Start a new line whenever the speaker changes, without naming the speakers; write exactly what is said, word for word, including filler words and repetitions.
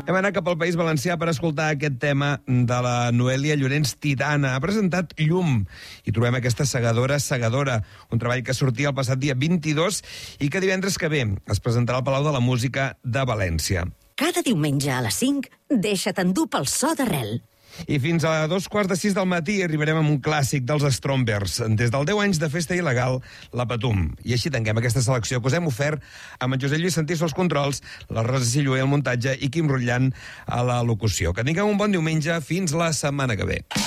Hem anat cap al País Valencià per escoltar aquest tema de la Noelia Llorens Titana. Ha presentat Llum i trobem aquesta segadora segadora, un treball que sortia el passat dia vint-i-dos i que divendres que ve es presentarà al Palau de la Música de València.
Cada diumenge a les cinc, deixa't endur pel so d'arrel.
I fins a dos quarts de sis del matí arribarem amb un clàssic dels Strombers. Des del deu anys de festa il·legal, la Patum. I així tanquem aquesta selecció que us hem ofert amb en Josep Lluís Santís als controls, la Rosa Silloé al muntatge i Quim Rutllant a la locució. Que tingueu un bon diumenge. Fins la setmana que ve.